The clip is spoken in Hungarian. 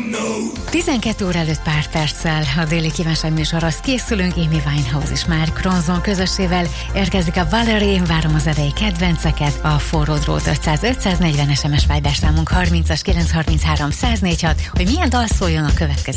12 óra előtt pár perccel a déli kívánság műsorhoz készülünk. Amy Winehouse és Mark Ronson közössével érkezik a Valerie, én várom az edei kedvenceket. A forró drót 500-540 SMS Viber számunk 30-as 933 1046, hogy milyen dal szóljon a következő